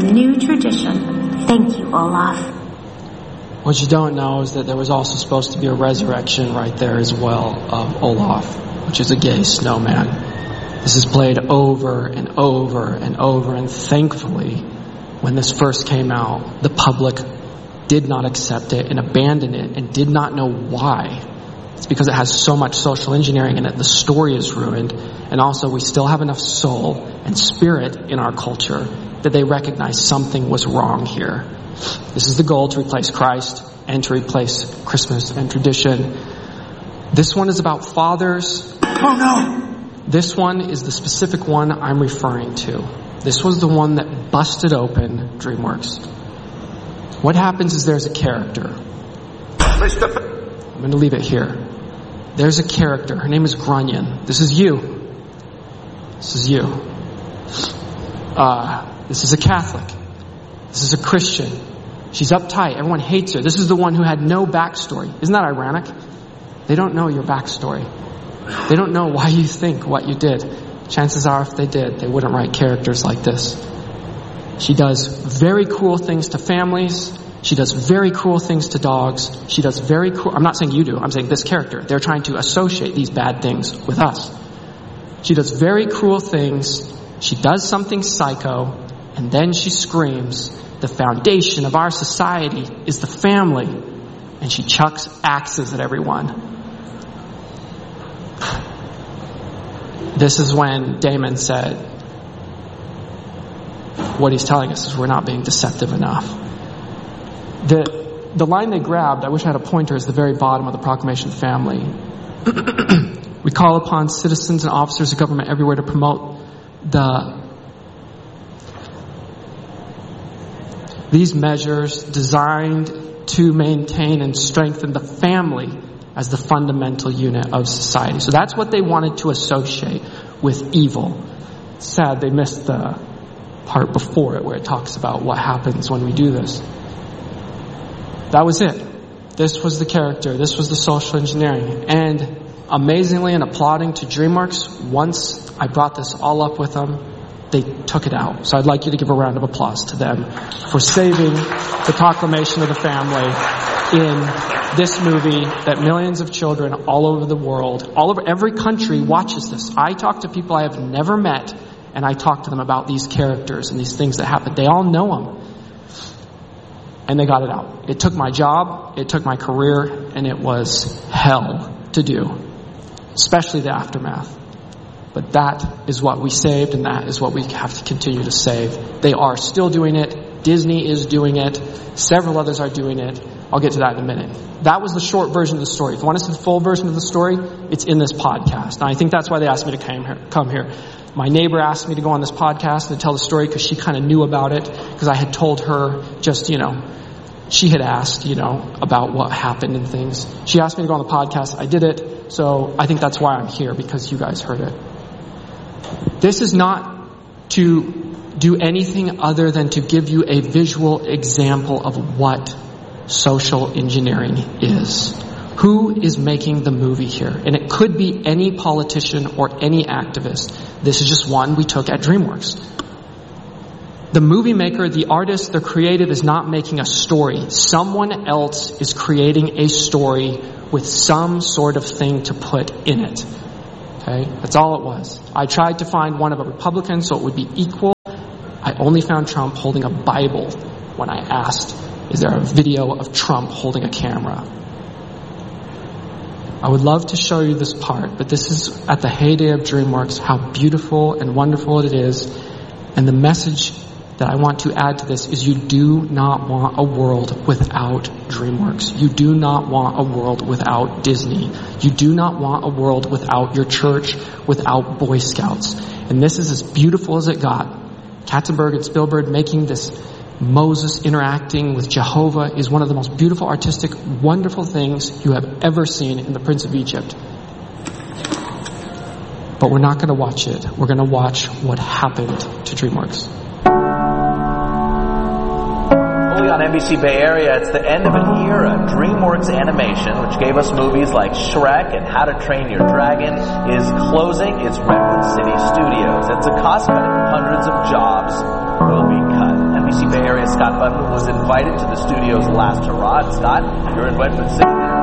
new tradition. Thank you, Olaf. What you don't know is that there was also supposed to be a resurrection right there as well of Olaf, which is a gay snowman. This is played over and over and over, and thankfully, when this first came out, the public did not accept it and abandoned it and did not know why. It's because it has so much social engineering in it. The story is ruined, and also we still have enough soul and spirit in our culture that they recognize something was wrong here. This is the goal, to replace Christ and to replace Christmas and tradition. This one is about fathers. Oh no! This one is the specific one I'm referring to. This was the one that busted open DreamWorks. What happens is there's a character. I'm going to leave it here. There's a character. Her name is Grunion. This is you. This is you. This is a Catholic. This is a Christian. She's uptight. Everyone hates her. This is the one who had no backstory. Isn't that ironic? They don't know your backstory. They don't know why you think what you did. Chances are, if they did, they wouldn't write characters like this. She does very cruel things to families. She does very cruel things to dogs. She does very cruel... I'm not saying you do. I'm saying this character. They're trying to associate these bad things with us. She does very cruel things. She does something psycho. And then she screams, the foundation of our society is the family. And she chucks axes at everyone. This is when Damon said, what he's telling us is we're not being deceptive enough. The line they grabbed, I wish I had a pointer, is the very bottom of the Proclamation of the Family. We call upon citizens and officers of government everywhere to promote these measures designed to maintain and strengthen the family as the fundamental unit of society. So that's what they wanted to associate with evil. Sad they missed the part before it where it talks about what happens when we do this. That was it. This was the character. This was the social engineering. And amazingly and applauding to DreamWorks, once I brought this all up with them, they took it out. So I'd like you to give a round of applause to them for saving the Proclamation of the Family in this movie that millions of children all over the world, all over every country watches this. I talk to people I have never met, and I talk to them about these characters and these things that happen. They all know them. And they got it out. It took my job, it took my career, and it was hell to do. Especially the aftermath. But that is what we saved, and that is what we have to continue to save. They are still doing it. Disney is doing it. Several others are doing it. I'll get to that in a minute. That was the short version of the story. If you want to see the full version of the story, it's in this podcast. And I think that's why they asked me to come here. My neighbor asked me to go on this podcast and to tell the story because she kind of knew about it. Because I had told her just, she had asked, about what happened and things. She asked me to go on the podcast. I did it. So I think that's why I'm here, because you guys heard it. This is not to do anything other than to give you a visual example of what social engineering is. Who is making the movie here? And it could be any politician or any activist. This is just one we took at DreamWorks. The movie maker, the artist, the creative is not making a story. Someone else is creating a story with some sort of thing to put in it. Okay? That's all it was. I tried to find one of a Republican so it would be equal. I only found Trump holding a Bible when I asked, is there a video of Trump holding a camera? I would love to show you this part, but this is at the heyday of DreamWorks, how beautiful and wonderful it is. And the message that I want to add to this is you do not want a world without DreamWorks. You do not want a world without Disney. You do not want a world without your church, without Boy Scouts. And this is as beautiful as it got. Katzenberg and Spielberg making this Moses interacting with Jehovah is one of the most beautiful, artistic, wonderful things you have ever seen in The Prince of Egypt. But we're not going to watch it. We're going to watch what happened to DreamWorks. On NBC Bay Area, it's the end of an era. DreamWorks Animation, which gave us movies like Shrek and How to Train Your Dragon, is closing its Redwood City studios. It's a cost cutting. Hundreds of jobs will be cut. And NBC Bay Area Scott Button was invited to the studio's last hurrah. And Scott, you're in Redwood City.